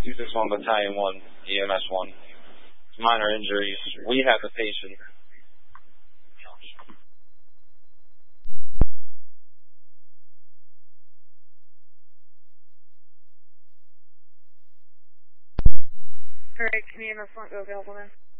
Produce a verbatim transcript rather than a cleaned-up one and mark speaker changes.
Speaker 1: two six one Battalion one, E M S one. Minor injuries. We have the patient.
Speaker 2: Alright, can E M S one go available then?